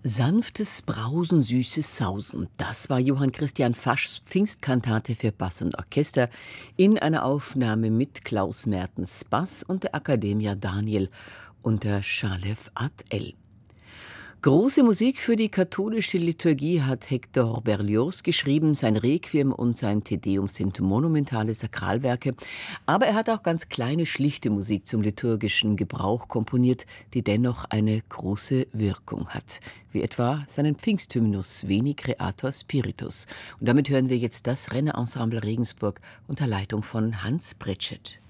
Sanftes Brausen, süßes Sausen. Das war Johann Christian Faschs Pfingstkantate für Bass und Orchester in einer Aufnahme mit Klaus Mertens Bass und der Academia Daniel unter Shalev Ad El. Große Musik für die katholische Liturgie hat Hector Berlioz geschrieben. Sein Requiem und sein Te Deum sind monumentale Sakralwerke. Aber er hat auch ganz kleine, schlichte Musik zum liturgischen Gebrauch komponiert, die dennoch eine große Wirkung hat. Wie etwa seinen Pfingsthymnus Veni Creator Spiritus. Und damit hören wir jetzt das Renner-Ensemble Regensburg unter Leitung von Hans Bretschet.